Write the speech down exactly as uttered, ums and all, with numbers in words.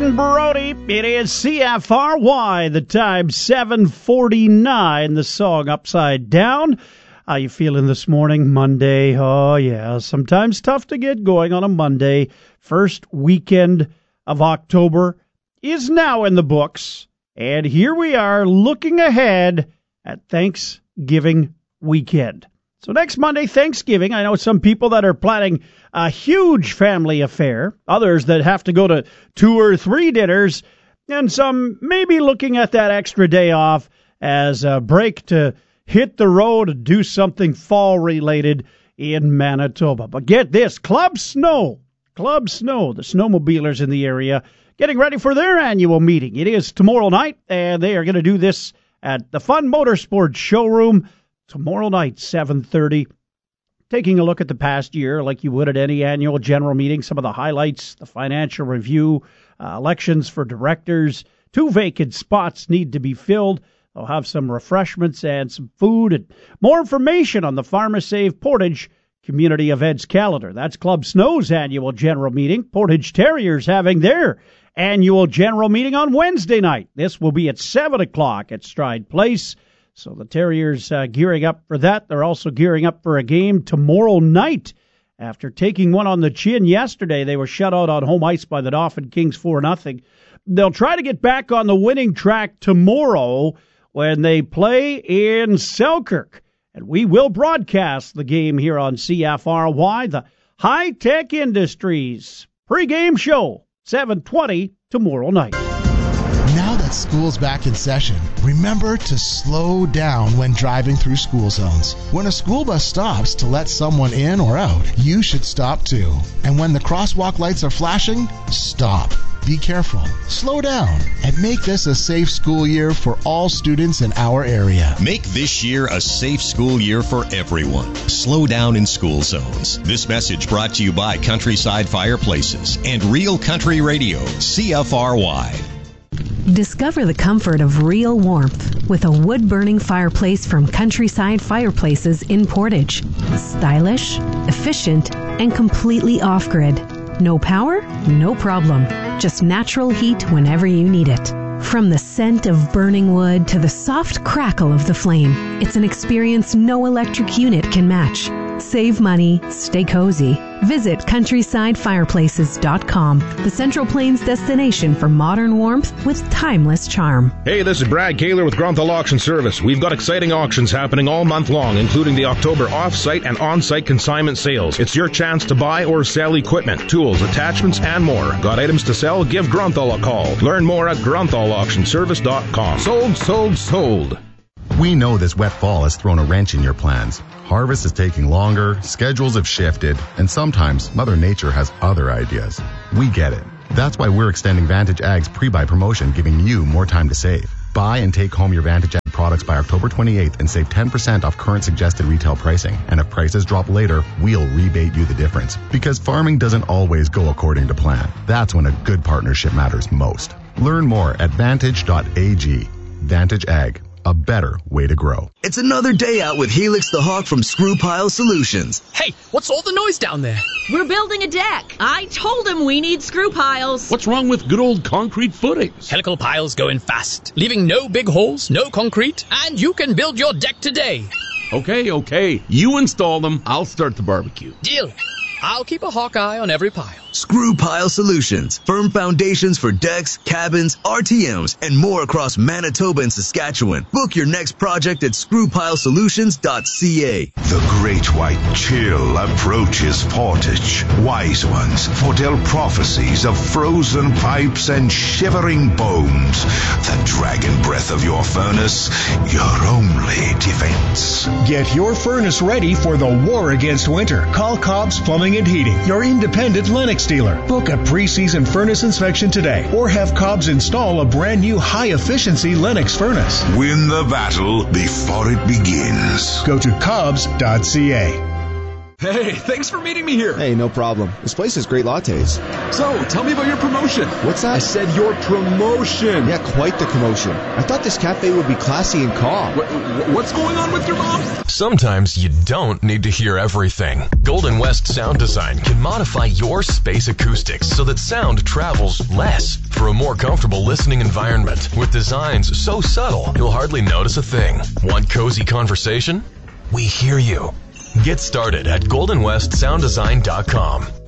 Glenn Brody. It is C F R Y. The time seven forty-nine. The song Upside Down. How you feeling this morning? Monday. Oh, yeah. Sometimes tough to get going on a Monday. First weekend of October is now in the books. And here we are looking ahead at Thanksgiving weekend. So next Monday, Thanksgiving, I know some people that are planning a huge family affair, others that have to go to two or three dinners, and some maybe looking at that extra day off as a break to hit the road and do something fall-related in Manitoba. But get this, Club Snow, Club Snow, the snowmobilers in the area, getting ready for their annual meeting. It is tomorrow night, and they are going to do this at the Fun Motorsports Showroom tomorrow night, seven thirty. Taking a look at the past year like you would at any annual general meeting, some of the highlights, the financial review, uh, elections for directors, two vacant spots need to be filled. They'll have some refreshments and some food and more information on the PharmaSave Portage Community Events Calendar. That's Club Snow's annual general meeting. Portage Terriers having their annual general meeting on Wednesday night. This will be at seven o'clock at Stride Place. So the Terriers uh, gearing up for that. They're also gearing up for a game tomorrow night. After taking one on the chin yesterday, they were shut out on home ice by the Dauphin Kings four nothing. They'll try to get back on the winning track tomorrow when they play in Selkirk. And we will broadcast the game here on C F R Y, the High Tech Industries pregame show, seven twenty tomorrow night. Now that school's back in session, remember to slow down when driving through school zones. When a school bus stops to let someone in or out, you should stop too. And when the crosswalk lights are flashing, stop. Be careful, slow down, and make this a safe school year for all students in our area. Make this year a safe school year for everyone. Slow down in school zones. This message brought to you by Countryside Fireplaces and Real Country Radio, C F R Y. Discover the comfort of real warmth with a wood-burning fireplace from Countryside Fireplaces in Portage. Stylish, efficient, and completely off-grid. No power? No problem. Just natural heat whenever you need it. From the scent of burning wood to the soft crackle of the flame, it's an experience no electric unit can match. Save money, stay cozy. Visit countryside fireplaces dot com, the Central Plains destination for modern warmth with timeless charm. Hey, this is Brad Kaler with Grunthal Auction Service. We've got exciting auctions happening all month long, including the October off-site and on-site consignment sales. It's your chance to buy or sell equipment, tools, attachments, and more. Got items to sell? Give Grunthal a call. Learn more at grunthal auction service dot com. Sold, sold, sold. We know this wet fall has thrown a wrench in your plans. Harvest is taking longer, schedules have shifted, and sometimes Mother Nature has other ideas. We get it. That's why we're extending Vantage Ag's pre-buy promotion, giving you more time to save. Buy and take home your Vantage Ag products by October twenty-eighth and save ten percent off current suggested retail pricing. And if prices drop later, we'll rebate you the difference. Because farming doesn't always go according to plan. That's when a good partnership matters most. Learn more at vantage dot a g. Vantage Ag. A better way to grow. It's another day out with Helix the Hawk from Screw Pile Solutions. Hey, what's all the noise down there? We're building a deck. I told him we need screw piles. What's wrong with good old concrete footings? Helical piles go in fast, leaving no big holes, no concrete, and you can build your deck today. Okay, okay. You install them, I'll start the barbecue. Deal. I'll keep a hawk eye on every pile. Screw Pile Solutions. Firm foundations for decks, cabins, R T Ms, and more across Manitoba and Saskatchewan. Book your next project at screw pile solutions dot c a. The great white chill approaches Portage. Wise ones foretell prophecies of frozen pipes and shivering bones. The dragon breath of your furnace, your only defense. Get your furnace ready for the war against winter. Call Cobb's Plumbing and Heating, your independent Lennox dealer. Book a pre-season furnace inspection today or have Cobb's install a brand new high-efficiency Lennox furnace. Win the battle before it begins. Go to cobbs dot c a. Hey, thanks for meeting me here. Hey, no problem. This place has great lattes. So, tell me about your promotion. What's that? I said your promotion. Yeah, quite the commotion. I thought this cafe would be classy and calm. What, what's going on with your mom? Sometimes you don't need to hear everything. Golden West Sound Design can modify your space acoustics so that sound travels less for a more comfortable listening environment with designs so subtle you'll hardly notice a thing. Want cozy conversation? We hear you. Get started at golden west sound design dot com.